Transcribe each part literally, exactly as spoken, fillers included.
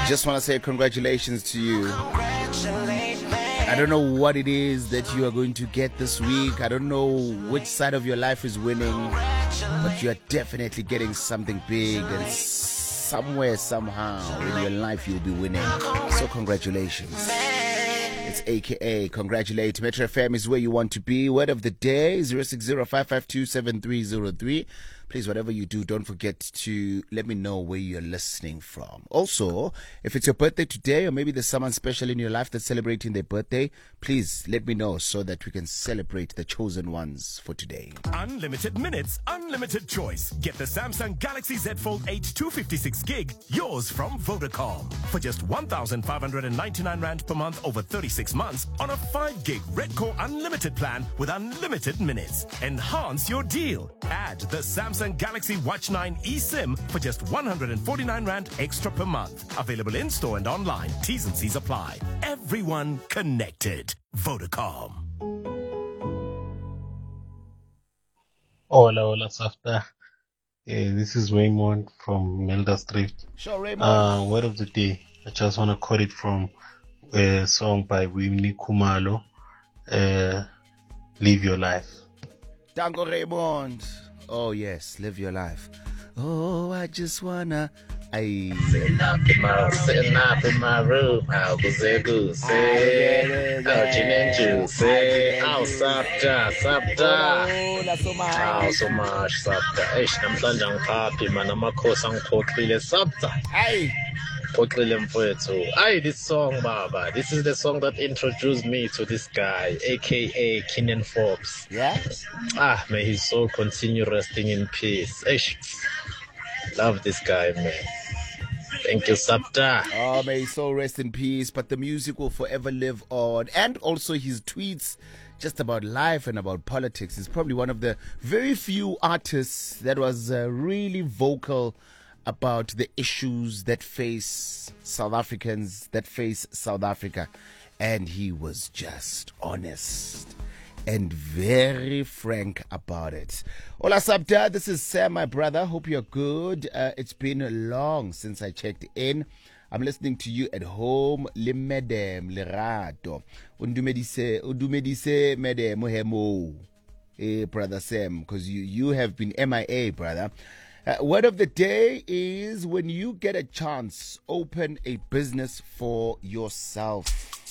Just want to say congratulations to you. I don't know what it is that you are going to get this week. I don't know which side of your life is winning, but you are definitely getting something big, and somewhere, somehow in your life you'll be winning. So congratulations. It's A K A Congratulate. Metro F M is where you want to be. Word of the day, zero six zero five five two seven three zero three. Please, whatever you do, don't forget to let me know where you're listening from. Also, if it's your birthday today, or maybe there's someone special in your life that's celebrating their birthday, please let me know so that we can celebrate the chosen ones for today. Unlimited minutes, unlimited choice. Get the Samsung Galaxy Z Fold eight two fifty-six gig, yours from Vodacom. For just one thousand five hundred ninety-nine rand per month over thirty-six months on a five gig Red Core Unlimited plan with unlimited minutes. Enhance your deal. Add the Samsung Galaxy Watch nine eSIM for just one hundred forty-nine rand extra per month. Available in-store and online. T's and C's apply. Everyone connected. Vodacom. Hola, hola, Safta. Yeah, this is Raymond from Melda Street. Sure, Raymond. Uh, word of the day. I just want to quote it from a song by Winnie Kumalo. Uh, Live Your Life. Dango Raymond. Oh, yes, live your life. Oh, I just wanna. I Sitting up in my, sitting up in my room. How goose goose. Say, oh, gin and juice. Say, oh, sabta, sabta. Oh, so much sabta. Eish, namhlanje angiphapi man, amakhosi angiphoxile sabta. Hey. Phoxile mfowethu. Aye, this song, Baba. This is the song that introduced me to this guy, aka Kenan Forbes. Yeah? Ah, may his soul continue resting in peace. Eish. Love this guy, man. Thank you, Sapta. Oh, may his soul rest in peace, but the music will forever live on. And also his tweets just about life and about politics. He's probably one of the very few artists that was uh, really vocal about the issues that face South Africans, that face South Africa. And he was just honest and very frank about it. Hola, Sabda. This is Sam, my brother. Hope you're good. Uh, it's been long since I checked in. I'm listening to you at home. Le medem, le rato. Undumedise, undumedise medem, hemo. Hey, brother Sam, because you, you have been M I A, brother. Uh, word of the day is when you get a chance, open a business for yourself.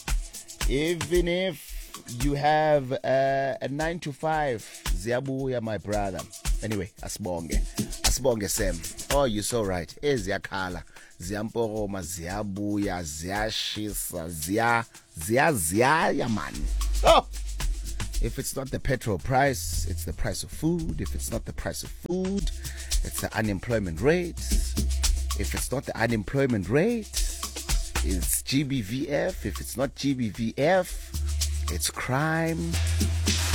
Even if you have uh, a nine to five, ziyabuya, my brother. Anyway, asibonge, asibonge Sam. Oh, you're so right. Eh, ziyakhala, ziyamporoma, ziyabuya, ziyashisa, ziya, ziya, ziyaya, man. Oh, if it's not the petrol price, it's the price of food. If it's not the price of food, it's the unemployment rate. If it's not the unemployment rate, it's G B V F. If it's not G B V F, it's crime.